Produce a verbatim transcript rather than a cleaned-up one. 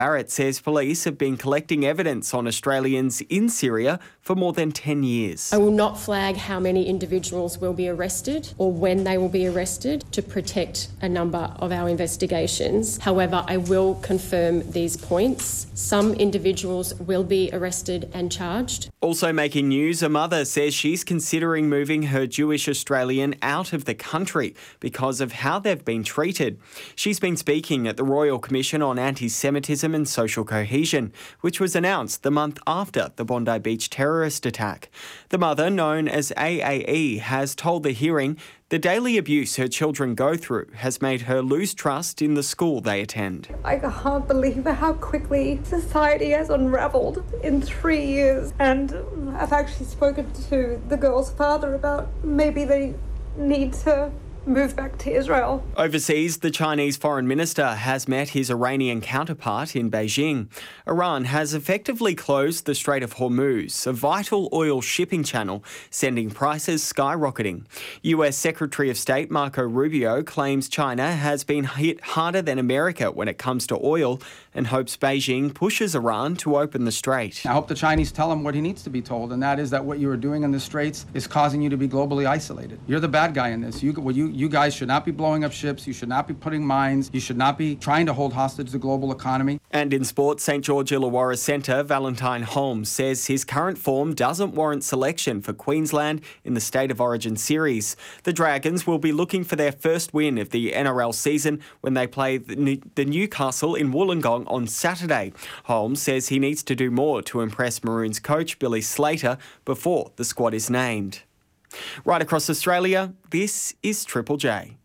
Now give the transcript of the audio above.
Barrett says police have been collecting evidence on Australians in Syria for more than ten years. I will not flag how many individuals will be arrested or when they will be arrested to protect a number of our investigations. However, I will confirm these points. Some individuals will be arrested and charged. Also making news, a mother says she's considering moving her Jewish Australian out of the country because of how they've been treated. She's been speaking at the Royal Commission on Anti-Semitism and Social Cohesion, which was announced the month after the Bondi Beach terrorist attack. The mother, known as A A E, has told the hearing the daily abuse her children go through has made her lose trust in the school they attend. I can't believe how quickly society has unravelled in three years. And I've actually spoken to the girl's father about maybe they need to move back to Israel. Overseas, the Chinese foreign minister has met his Iranian counterpart in Beijing. Iran has effectively closed the Strait of Hormuz, a vital oil shipping channel, sending prices skyrocketing. U S Secretary of State Marco Rubio claims China has been hit harder than America when it comes to oil and hopes Beijing pushes Iran to open the strait. I hope the Chinese tell him what he needs to be told, and that is that what you are doing in the straits is causing you to be globally isolated. You're the bad guy in this. You, well, you You guys should not be blowing up ships. You should not be putting mines. You should not be trying to hold hostage the global economy. And in sport, St George Illawarra centre Valentine Holmes says his current form doesn't warrant selection for Queensland in the State of Origin series. The Dragons will be looking for their first win of the N R L season when they play the Newcastle in Wollongong on Saturday. Holmes says he needs to do more to impress Maroons coach Billy Slater before the squad is named. Right across Australia, this is Triple J.